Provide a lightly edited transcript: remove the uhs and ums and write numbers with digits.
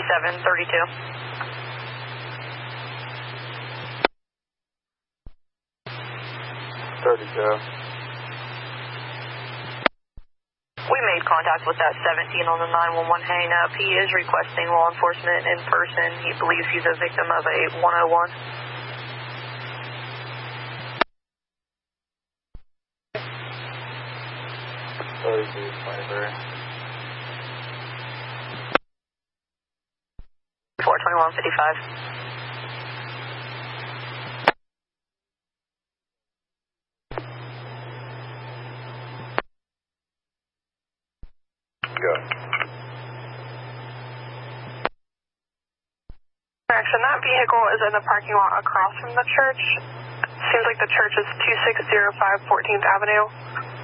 5732. We made contact with that 17 on the 911 hang-up. He is requesting law enforcement in person. He believes he's a victim of a 101. Fiber. 42155. Go. Action, that vehicle is in the parking lot across from the church. Seems like the church is 2605 14th Avenue.